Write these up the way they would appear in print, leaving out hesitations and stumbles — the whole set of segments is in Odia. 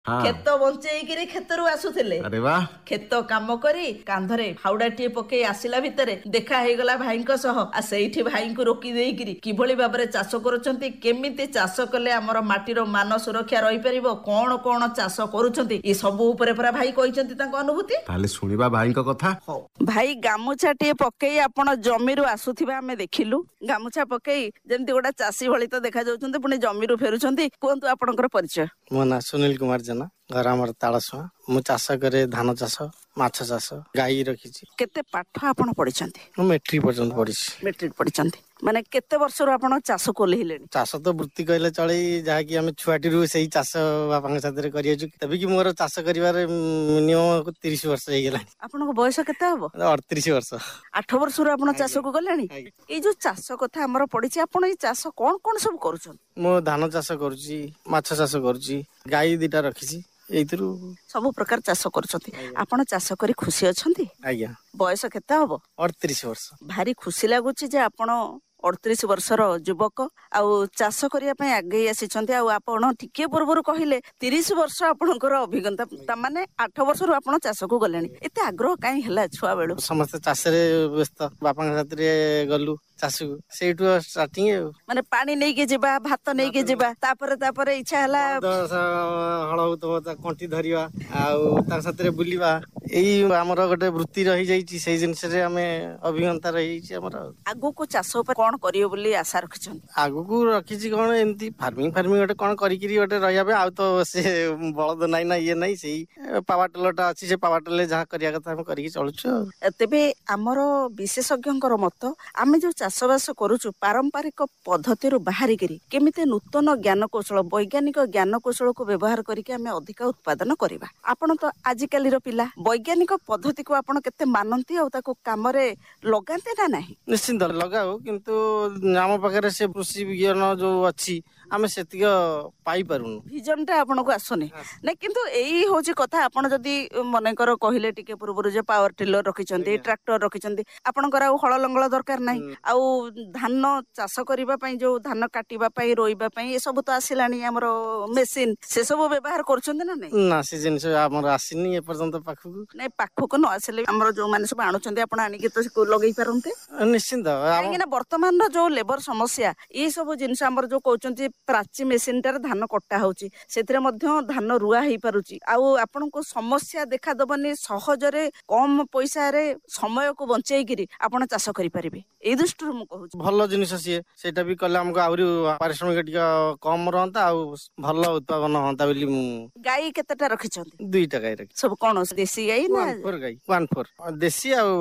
କ୍ଷେତ ବଞ୍ଚେଇକିରି କ୍ଷେତରୁ ଆସୁଥିଲେ। अरे वाह କ୍ଷେତ କାମ କରି କାନ୍ଧରେ ଫାଉଡାଟିଏ ପକେଇ ଆସିଲା ଭିତରେ ଦେଖା ହେଇଗଲା ଭାଇଙ୍କ ସହ। ସେଇଠି ଭାଇଙ୍କୁ ରୋକି ଦେଇକିରି କିଭଳି ଭାବରେ ଚାଷ କରୁଛନ୍ତି, କେମିତି ଚାଷ କଲେ ଆମର ମାଟିର ମାନ ସୁରକ୍ଷା ରହିପାରିବ, କଣ କଣ ଚାଷ କରୁଛନ୍ତି, ଏ ସବୁ ଉପରେ ପରା ଭାଇ କହିଛନ୍ତି ତାଙ୍କ ଅନୁଭୂତି। ताले सुनिबा भाई का कथा। ହଉ ଭାଇ, ଗାମୁଛାଟିଏ ପକେଇ ଆପଣ ଜମିରୁ ଆସୁଥିବା ଆମେ ଦେଖିଲୁ। ଗାମୁଛା ପକେଇ ଯେମିତି ଗୋଟେ ଚାଷୀ ଭଳି ତ ଦେଖା ଯାଉଛନ୍ତି, ପୁଣି ଜମିରୁ ଫେରୁଛନ୍ତି। କୁହନ୍ତୁ ଆପଣଙ୍କର ପରିଚୟ। ମୋ ନାଁ ସୁନୀଲ କୁମାର ଜେନା, ଘର ଆମର ତାଳସୁଆଁ। ମୁଁ ଚାଷ କରେ ଧାନ ଚାଷ, ମାଛ ଚାଷ, ଗାଈ ରଖିଛି। କେତେ ପାଠ ଆପଣ ପଢିଛନ୍ତି? ମୁଁ ମେଟ୍ରିକ ପର୍ଯ୍ୟନ୍ତ ପଢିଛି। ମେଟ୍ରିକ ପଢିଛନ୍ତି ମାନେ କେତେ ବର୍ଷରୁ ଆପଣ ଚାଷକୁ ଓହ୍ଲେଇଲେଣି? ଚାଷ ତ ବୃତ୍ତି କହିଲେ ଚଳେ, ଯାହାକି ଆମେ ଛୁଆଟିରୁ ସେଇ ଚାଷ ବାପାଙ୍କ ସାଥିରେ କରିଆଛୁ। ତେବେ କି ମୋର ଚାଷ କରିବାରେ ମିନିମମ୍ 30 ବର୍ଷ ହେଇଗଲାଣି। ଆପଣଙ୍କ ବୟସ କେତେ ହବ? 38 ବର୍ଷ। 8 ବର୍ଷରୁ ଆପଣ ଚାଷକୁ ଗଲେଣି। ଏଇ ଯୋଉ ଚାଷ କଥା ଆମର ପଡିଛି, ଆପଣ ଏଇ ଚାଷ କଣ କଣ ସବୁ କରୁଛନ୍ତି? ମୁଁ ଧାନ ଚାଷ କରୁଛି, ମାଛ ଚାଷ କରୁଛି, ଗାଈ 2ଟା ରଖିଛି। ଏଇଥିରୁ ସବୁ ପ୍ରକାର ଚାଷ କରୁଛନ୍ତି। ଆପଣ ଚାଷ କରି ଖୁସି ଅଛନ୍ତି? ଆଜ୍ଞା। ବୟସ କେତେ ହବ? 38 ବର୍ଷ। ଭାରି ଖୁସି ଲାଗୁଛି ଯେ ଆପଣ 38 ବର୍ଷର ଯୁବକ ଆଉ ଚାଷ କରିବା ପାଇଁ ଆଗେଇ ଆସିଛନ୍ତି। ଆଉ ଆପଣ ଟିକେ ପୂର୍ବରୁ କହିଲେ 30 ବର୍ଷ ଆପଣଙ୍କର ଅଭିଜ୍ଞତା, ତାମାନେ 8 ବର୍ଷରୁ ଆପଣ ଚାଷକୁ ଗଲେଣି। ଏତେ ଆଗ୍ରହ କାହିଁ ହେଲା ଛୁଆ ବେଳୁ? ସମସ୍ତେ ଚାଷରେ ବ୍ୟସ୍ତ, ବାପାଙ୍କ ସାଥିରେ ଗଲୁ ଚାଷକୁ, ସେଇଠୁ ଷ୍ଟାର୍ଟିଂ ଆଉ। ମାନେ ପାଣି ନେଇକି ଯିବା, ଭାତ ନେଇକି ଯିବା, ତାପରେ ଇଚ୍ଛା ହେଲା ହଳ ହଉଥିବ ତା କଣ୍ଟି ଧରିବା, ଆଉ ତା ସାଥିରେ ବୁଲିବା, ଏଇ ଆମର ଗୋଟେ ବୃତ୍ତି ରହିଯାଇଛି। ସେଇ ଜିନିଷରେ ଆମେ ଅଭିଜ୍ଞତା ରହିଯାଇଛି ଆମର। ଆଗକୁ ଚାଷ ଉପରେ କଣ କରିବେ ବୋଲି ଆଶା ରଖିଛନ୍ତି? ଆଗକୁ ରଖିଛି କଣ, ଏମିତି ଫାର୍ମିଂ ଗୋଟେ କଣ କରିକିରି ଗୋଟେ ରହିବା ପାଇଁ। ଆଉ ତ ସେ ବଳଦ ନାହିଁ ନା ଇଏ ନାହିଁ, ସେଇ ପାୱାର ଟିଲରଟା ଅଛି, ସେ ପାୱାର ଟିଲରରେ ଯାହା କରିବା କଥା ଆମେ କରିକି ଚଳୁଛୁ ଆଉ। ତେବେ ଆମର ବିଶେଷଜ୍ଞଙ୍କର ମତ, ଆମେ ଯୋଉ ଚାଷବାସ କରୁଛୁ ପାରମ୍ପରିକ ପଦ୍ଧତିରୁ ବାହାରିକିରି କେମିତି ନୂତନ ଜ୍ଞାନ କୌଶଳ, ବୈଜ୍ଞାନିକ ଜ୍ଞାନ କୌଶଳକୁ ବ୍ୟବହାର କରିକି ଆମେ ଅଧିକ ଉତ୍ପାଦନ କରିବା। ଆପଣ ତ ଆଜିକାଲିର ପିଲା, ବୈଜ୍ଞାନିକ ପଦ୍ଧତିକୁ ଆପଣ କେତେ ମାନନ୍ତି ଆଉ ତାକୁ କାମରେ ଲଗାନ୍ତି ନା ନାହିଁ? ନିଶ୍ଚିନ୍ତ ଲଗାଉ, କିନ୍ତୁ ଆମ ପାଖରେ ସେ କୃଷି ବିଜ୍ଞାନ ଯୋଉ ଅଛି, ଆମେ ସେତିକ ପାଇପାରୁନୁ। ଭିଜନ ଟା ଆପଣଙ୍କୁ ଆସୁନି ନାଇଁ, କିନ୍ତୁ ଏଇ ହଉଛି କଥା। ଆପଣ ଯଦି ମନେକର କହିଲେ ଟିକେ ପୂର୍ବରୁ ଯେ ପାୱାର ଟିଲର ରଖିଛନ୍ତି, ଟ୍ରାକ୍ଟର ରଖିଛନ୍ତି, ଆପଣଙ୍କର ଆଉ ହଳ ଲଙ୍ଗଳ ଦରକାର ନାହିଁ। ଆଉ ଧାନ ଚାଷ କରିବା ପାଇଁ, ଯୋଉ ଧାନ କାଟିବା ପାଇଁ, ରୋଇବା ପାଇଁ, ଏସବୁ ତ ଆସିଲାଣି ଆମର ମେସିନ, ସେ ସବୁ ବ୍ୟବହାର କରୁଛନ୍ତି ନା ନାଇଁ? ନା, ସେ ଜିନିଷ ଆମର ଆସିନି ଏପର୍ଯ୍ୟନ୍ତ ପାଖକୁ। ନାଇଁ, ପାଖକୁ ନ ଆସିଲେ ଆମର ଯୋଉମାନେ ସବୁ ଆଣୁଛନ୍ତି, ଆପଣ ଆଣିକି ତ ଲଗେଇ ପାରନ୍ତେ। ନିଶ୍ଚିନ୍ତ। କାହିଁକି ନା ବର୍ତ୍ତମାନର ଯୋଉ ଲେବର ସମସ୍ୟା, ଏଇ ସବୁ ଜିନିଷ ଆମର ଯୋଉ କହୁଛନ୍ତି ପ୍ରାଚୀ ମେସିନଟାରେ ଧାନ କଟା ହଉଛି, ସେଥିରେ ମଧ୍ୟ ଧାନ ରୁଆ ହେଇପାରୁଛି। ଆଉ ଆପଣଙ୍କୁ ସମସ୍ୟା ଦେଖାଦବନି, ସହଜରେ କମ ପଇସାରେ ସମୟକୁ ବଞ୍ଚେଇକିରି ଆପଣ ଚାଷ କରିପାରିବେ। ଏଇ ଦୃଷ୍ଟିରୁ ମୁଁ କହୁଛି ଭଲ ଜିନିଷ ସିଏ, ସେଇଟା ବି କଲେ ଆମକୁ ଆହୁରି ପାରିଶ୍ରମିକ ଟିକେ କମ ରହନ୍ତା, ଆଉ ଭଲ ଉତ୍ପାଦନ ହୁଅନ୍ତା ବୋଲି ମୁଁ। ଗାଈ କେତେଟା ରଖିଛନ୍ତି? 2ଟା ଗାଈ ରଖିଛି। ସବୁ କଣ ଦେଶୀ ଗାଈ ନା ଗାଈ 1-4 ଦେଶୀ ଆଉ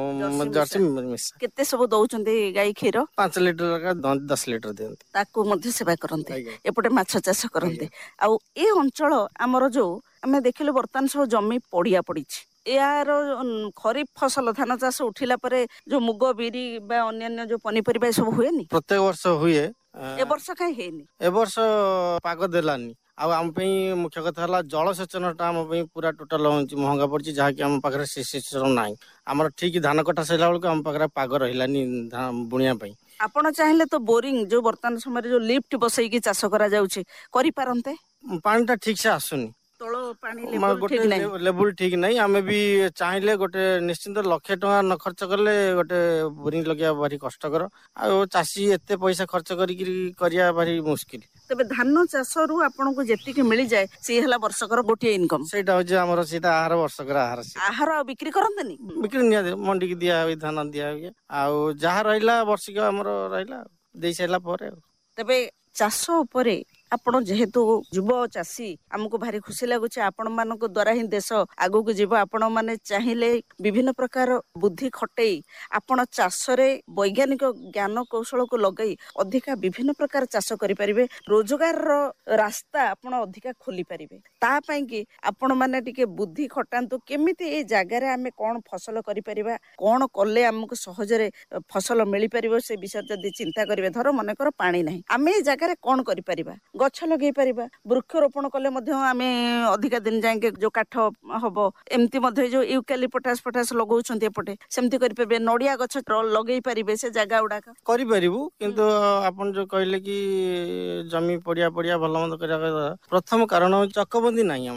ଜର୍ସି ମିଶା। କେତେ ସବୁ ଦଉଛନ୍ତି ଗାଈ କ୍ଷୀର? 5 ଲିଟର 10 ଲିଟର ଦିଅନ୍ତି। ତାକୁ ମଧ୍ୟ ସେବା କରନ୍ତି। ଏପଟେ ମାଛ ଚାଷ କରନ୍ତି। ଆଉ ଏ ଅଞ୍ଚଳ ଆମର ଯୋଉ ଆମେ ଦେଖିଲୁ ବର୍ତ୍ତମାନ ସବୁ ଜମି ପଡିଆ ପଡିଛି, ଏହାର ଖରିଫ ଫସଲ ଧାନ ଚାଷ ଉଠିଲା ପରେ ଯୋଉ ମୁଗ, ବିରି ବା ଅନ୍ୟାନ୍ୟ ଯୋଉ ପନିପରିବା ସବୁ ହୁଏନି? ପ୍ରତ୍ୟେକ ବର୍ଷ ହୁଏ। ଏ ବର୍ଷ କାହିଁ ହେଇନି? ଏ ବର୍ଷ ପାଗ ଦେଲାନି। ଆଉ ଆମ ପାଇଁ ମୁଖ୍ୟ କଥା ହେଲା ଜଳସେଚନଟା ଆମ ପାଇଁ ପୁରା ଟୋଟାଲ ମହଙ୍ଗା ପଡିଛି, ଯାହାକି ଆମ ପାଖରେ ସେ ସେଚନ ନାହିଁ। ଆମର ଠିକ ଧାନ କଟା ସରିଲା ବେଳକୁ ଆମ ପାଖରେ ପାଗ ରହିଲାନି ବୁଣିବା ପାଇଁ। ଆପଣ ଚାହିଁଲେ ତ ବୋରିଂ, ଯୋଉ ବର୍ତ୍ତମାନ ସମୟରେ ଯୋଉ ଲିଫ୍ଟ ବସେଇକି ଚାଷ କରାଯାଉଛି, କରିପାରନ୍ତେ। ପାଣି ଟା ଠିକ ସେ ଆସୁନି, ତଳ ପାଣି ଲେବୁଲ ଗୋଟେ ଠିକ ନାହିଁ। ଲେବୁଲ ଠିକ ନାହିଁ। ଆମେ ବି ଚାହିଁଲେ ଗୋଟେ ନିଶ୍ଚିନ୍ତ 1,00,000 ନ ଖର୍ଚ୍ଚ କଲେ ଗୋଟେ ବୋରିଂ ଲଗେଇବା ଭାରି କଷ୍ଟକର। ଆଉ ଚାଷୀ ଏତେ ପଇସା ଖର୍ଚ୍ଚ କରିକି କରିବା ଭାରି ମୁସ୍କିଲ। ତେବେ ଧାନ ଚାଷରୁ ଆପଣଙ୍କୁ ଯେତିକି ମିଳିଯାଏ, ସିଏ ହେଲା ବର୍ଷକର ଗୋଟିଏ ଇନକମ। ସେଇଟା ହଉଛି ଆମର, ସେଇଟା ଆହାର ବର୍ଷକର ଆହାର। ଆହାର ଆଉ ବିକ୍ରି କରନ୍ତିନି? ବିକ୍ରି ନିହାତି ମଣ୍ଡିକି ଦିଆ ହୁଏ, ଧାନ ଦିଆ ହୁଏ। ଆଉ ଯାହା ରହିଲା ବର୍ଷିକ ଆମର ରହିଲା, ଦେଇ ସାରିଲା ପରେ ଆଉ। ତେବେ ଚାଷ ଉପରେ ଆପଣ ଯେହେତୁ ଯୁବ ଚାଷୀ, ଆମକୁ ଭାରି ଖୁସି ଲାଗୁଛି। ଆପଣ ମାନଙ୍କ ଦ୍ଵାରା ହିଁ ଦେଶ ଆଗକୁ ଯିବ। ଆପଣ ମାନେ ଚାହିଁଲେ ବିଭିନ୍ନ ପ୍ରକାର ବୁଦ୍ଧି ଖଟେଇ ଆପଣ ଚାଷରେ ବୈଜ୍ଞାନିକ ଜ୍ଞାନ କୌଶଳକୁ ଲଗେଇ ଅଧିକା ବିଭିନ୍ନ ପ୍ରକାର ଚାଷ କରିପାରିବେ। ରୋଜଗାରର ରାସ୍ତା ଆପଣ ଅଧିକା ଖୋଲି ପାରିବେ। ତା ପାଇଁ କି ଆପଣ ମାନେ ଟିକେ ବୁଦ୍ଧି ଖଟାନ୍ତୁ, କେମିତି ଏଇ ଜାଗାରେ ଆମେ କଣ ଫସଲ କରିପାରିବା, କଣ କଲେ ଆମକୁ ସହଜରେ ଫସଲ ମିଳିପାରିବ, ସେ ବିଷୟରେ ଯଦି ଚିନ୍ତା କରିବେ। ଧର ମନେକର ପାଣି ନାହିଁ, ଆମେ ଏଇ ଜାଗାରେ କଣ କରିପାରିବା? ଗଛ ଲଗେଇ ପାରିବା, ବୃକ୍ଷରୋପଣ କଲେ ମଧ୍ୟ ଆମେ ଅଧିକା ଦିନ ଯାଏଁ ଯୋଉ କାଠ ହବ, ଏମିତି ମଧ୍ୟ ଯୋଉ ୟୁକାଲିପଟାସ ପଟାସ ଲଗାଉଛନ୍ତି ଏପଟେ ସେମିତି କରିପାରିବେ, ନଡିଆ ଗଛ ଲଗେଇ ପାରିବେ ସେ ଜାଗା ଗୁଡାକ କରିପାରିବୁ। କିନ୍ତୁ ଆପଣ ଯୋଉ କହିଲେ କି ଜମି ପଡିଆ ଭଲ ମନ୍ଦ କରିବା, ପ୍ରଥମ କାରଣ ଚକବନ୍ଦୀ ନାହିଁ।